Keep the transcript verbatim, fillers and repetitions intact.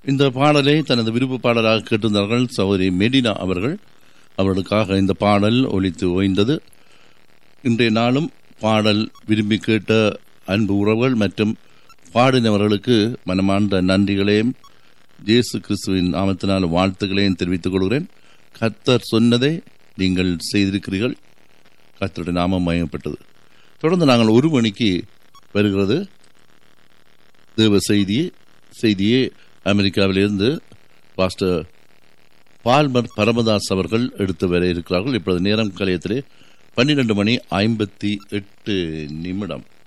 இந்த பாடலை தனது விருப்ப பாடலாக கேட்டிருந்தார்கள் சகோதரி மெடினா அவர்கள். அவர்களுக்காக இந்த பாடல் ஒலித்து ஓய்ந்தது. இன்றைய நாளும் பாடல் விரும்பி கேட்ட அன்பு உறவுகள் மற்றும் பாடினவர்களுக்கு மனமார்ந்த நன்றிகளையும் இயேசு கிறிஸ்துவின் நாமத்தினால் வாழ்த்துக்களையும் தெரிவித்துக் கொள்கிறேன். கர்த்தர் சொன்னதை நீங்கள் செய்திருக்கிறீர்கள். கர்த்தருடைய நாமம் மகிமைப்பட்டது. தொடர்ந்து நாங்கள் ஒரு மணிக்கு வருகிறது தேவ செய்தி செய்தியே அமெரிக்காவிலிருந்து பாஸ்டர் பால்மர் பரமதாஸ் அவர்கள் எடுத்து வர இருக்கிறார்கள். இப்பொழுது நேரம் கலையத்திலே பன்னிரண்டு மணி ஐம்பத்தி எட்டு நிமிடம்.